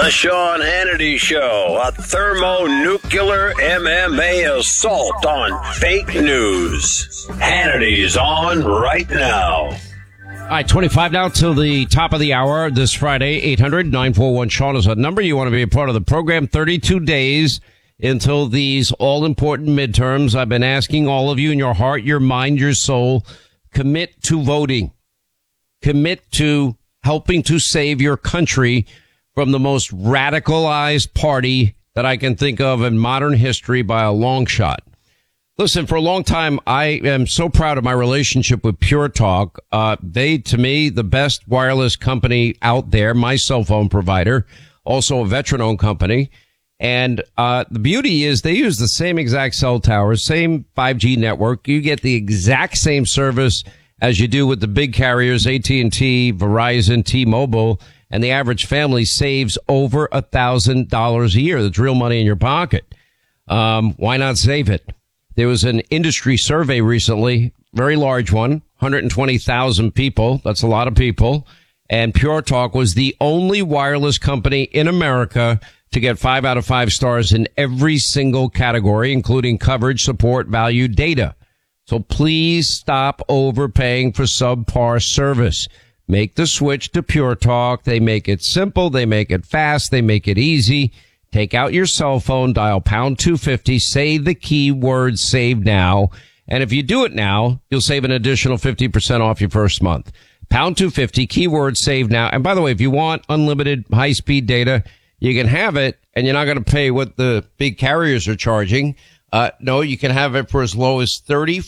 The Sean Hannity Show, a thermonuclear MMA assault on fake news. Hannity's on right now. All right, 25 now till the top of the hour this Friday. 800-941-SEAN is a number. You want to be a part of the program. 32 days until these all-important midterms. I've been asking all of you in your heart, your mind, your soul, commit to voting. Commit to helping to save your country from the most radicalized party that I can think of in modern history by a long shot. Listen, for a long time, I am so proud of my relationship with Pure Talk. They, to me, the best wireless company out there, my cell phone provider, also a veteran-owned company. And the beauty is they use the same exact cell towers, same 5G network. You get the exact same service as you do with the big carriers, AT&T, Verizon, T-Mobile. And the average family saves over $1,000 a year. That's real money in your pocket. Why not save it? There was an industry survey recently, very large one, 120,000 people. That's a lot of people. And Pure Talk was the only wireless company in America to get 5 out of 5 stars in every single category, including coverage, support, value, data. So please stop overpaying for subpar service. Make the switch to Pure Talk. They make it simple. They make it fast. They make it easy. Take out your cell phone, dial pound 250, say the keyword save now. And if you do it now, you'll save an additional 50% off your first month. Pound 250, keyword save now. And by the way, if you want unlimited high-speed data, you can have it, and you're not going to pay what the big carriers are charging. No, you can have it for as low as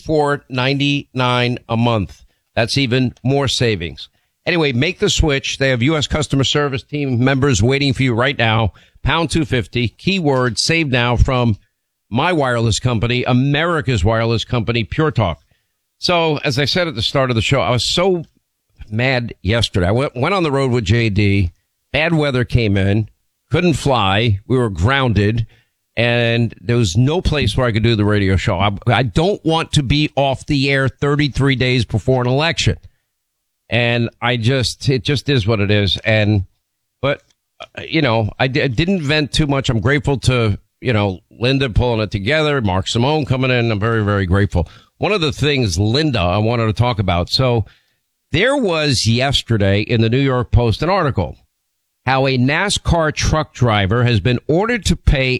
$34.99 a month. That's even more savings. Anyway, make the switch. They have U.S. customer service team members waiting for you right now. Pound 250, keyword save now from my wireless company, America's wireless company, Pure Talk. So, as I said at the start of the show, I was so mad yesterday. I went on the road with JD. Bad weather came in. Couldn't fly. We were grounded. And there was no place where I could do the radio show. I don't want to be off the air 33 days before an election. And it just is what it is. But I didn't vent too much. I'm grateful to, Linda pulling it together, Mark Simone coming in. I'm very, very grateful. One of the things, Linda, I wanted to talk about. So there was yesterday in the New York Post an article how a NASCAR truck driver has been ordered to pay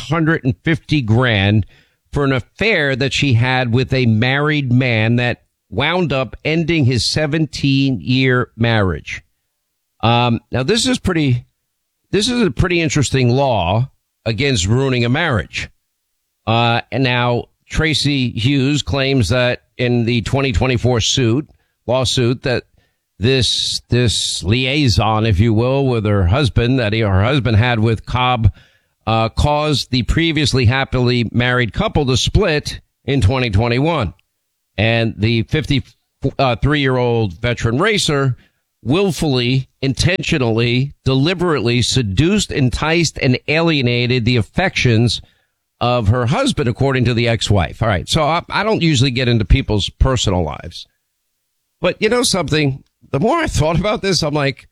$850,000 for an affair that she had with a married man that wound up ending his 17-year marriage. Now this is a pretty interesting law against ruining a marriage. And now Tracy Hughes claims that in the 2024 lawsuit that this liaison, if you will, with her husband that her husband had with Cobb, caused the previously happily married couple to split in 2021. And the 53-year-old veteran racer willfully, intentionally, deliberately seduced, enticed, and alienated the affections of her husband, according to the ex-wife. All right. So I don't usually get into people's personal lives. But you know something? The more I thought about this, I'm like,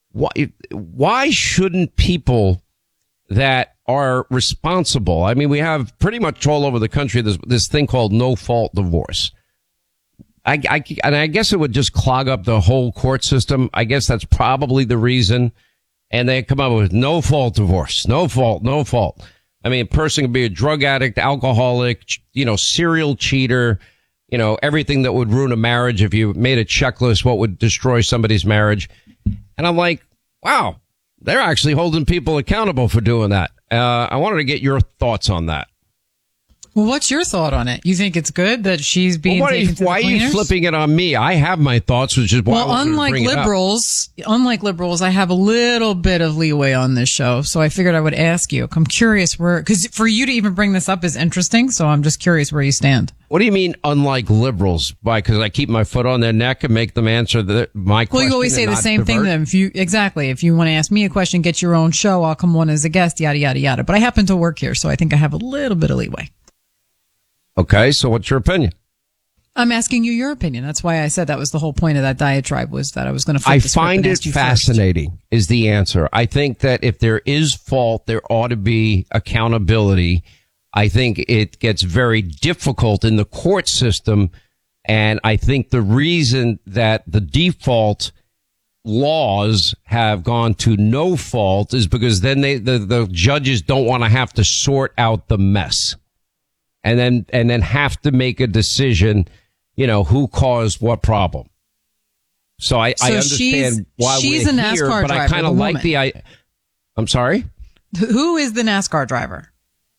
why shouldn't people that are responsible? I mean, we have pretty much all over the country this thing called no-fault divorce. And I guess it would just clog up the whole court system. I guess that's probably the reason. And they come up with no fault divorce, no fault. I mean, a person can be a drug addict, alcoholic, serial cheater, everything that would ruin a marriage. If you made a checklist, what would destroy somebody's marriage? And I'm like, wow, they're actually holding people accountable for doing that. I wanted to get your thoughts on that. Well, what's your thought on it? You think it's good that she's being taken to the why cleaners? Are you flipping it on me? I have my thoughts, which is why I unlike liberals, I have a little bit of leeway on this show, so I figured I would ask you. I'm curious because for you to even bring this up is interesting, so I'm just curious where you stand. What do you mean, unlike liberals? Why? Because I keep my foot on their neck and make them answer my question. Well, you always say the same thing then. If you want to ask me a question, get your own show, I'll come on as a guest, yada, yada, yada. But I happen to work here, so I think I have a little bit of leeway. Okay, so what's your opinion? I'm asking you your opinion. That's why I said that was the whole point of that diatribe, was that I was going to flip I the script find and it ask you fascinating is the answer. I think that if there is fault, there ought to be accountability. I think it gets very difficult in the court system. And I think the reason that the default laws have gone to no fault is because then the judges don't want to have to sort out the mess and then have to make a decision, who caused what problem. So I understand why she's we're a NASCAR here, but driver, I kind of like I'm sorry? Who is the NASCAR driver?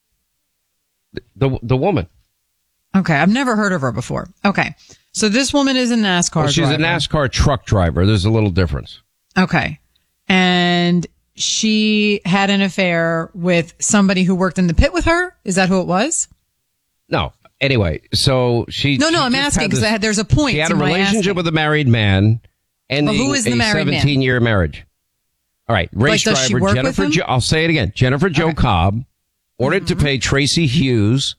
The woman. Okay. I've never heard of her before. Okay. So this woman is a NASCAR driver. She's a NASCAR truck driver. There's a little difference. Okay. And she had an affair with somebody who worked in the pit with her? Is that who it was? No. Anyway, so she... No, I'm asking because there's a point. She had a relationship with a married man ending who is the married man? 17-year marriage. All right. Race does she driver work Jennifer with him? I'll say it again. Jennifer Jo Cobb ordered to pay Tracy Hughes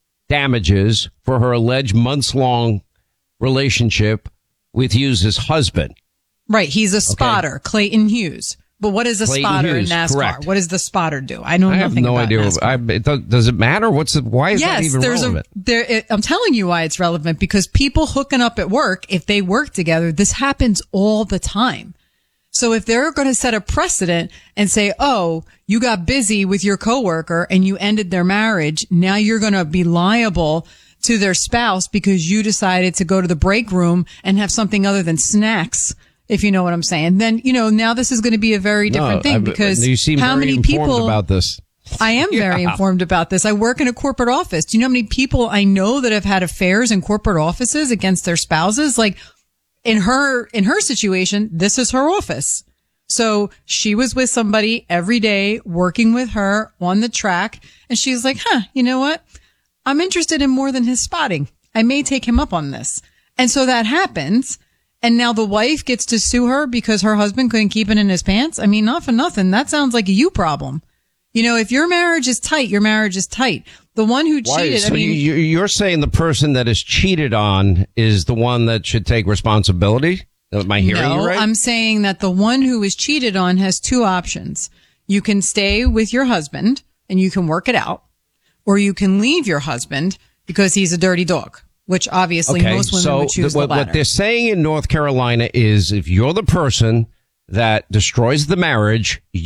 damages for her alleged months-long relationship with Hughes' husband. Right. He's a spotter, Clayton Hughes. But what is a spotter in NASCAR? Correct. What does the spotter do? I know nothing about idea. NASCAR. Does it matter? Why is that even relevant? I'm telling you why it's relevant, because people hooking up at work, if they work together, this happens all the time. So if they're going to set a precedent and say, oh, you got busy with your coworker and you ended their marriage, now you're going to be liable to their spouse because you decided to go to the break room and have something other than snacks, if you know what I'm saying, then, now this is going to be a very different thing, because you seem how very many informed people about this. I am very informed about this. I work in a corporate office. Do you know how many people I know that have had affairs in corporate offices against their spouses? Like in her situation, this is her office. So she was with somebody every day working with her on the track. And she's like, you know what? I'm interested in more than his spotting. I may take him up on this. And so that happens. And now the wife gets to sue her because her husband couldn't keep it in his pants. I mean, not for nothing. That sounds like a you problem. If your marriage is tight, your marriage is tight. The one who cheated, so you're saying the person that is cheated on is the one that should take responsibility? Am I hearing you right? I'm saying that the one who is cheated on has two options. You can stay with your husband and you can work it out, or you can leave your husband because he's a dirty dog, which obviously most women would choose the latter. What they're saying in North Carolina is if you're the person that destroys the marriage, but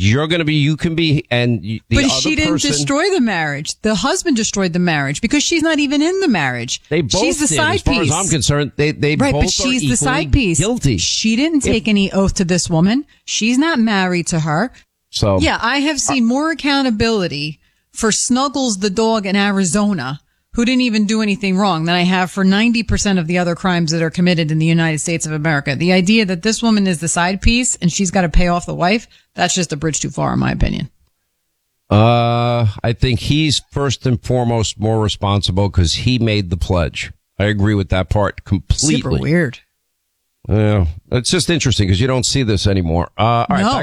she didn't destroy the marriage. The husband destroyed the marriage because she's not even in the marriage. They both she's the did, side as far piece. as I'm concerned. They right, both but she's are the side piece. Guilty. She didn't take any oath to this woman. She's not married to her. So yeah, I have seen more accountability for Snuggles the dog in Arizona, who didn't even do anything wrong, than I have for 90% of the other crimes that are committed in the United States of America. The idea that this woman is the side piece and she's got to pay off the wife, that's just a bridge too far, in my opinion. I think he's first and foremost more responsible because he made the pledge. I agree with that part completely. Super weird. Yeah, it's just interesting because you don't see this anymore. All right. No.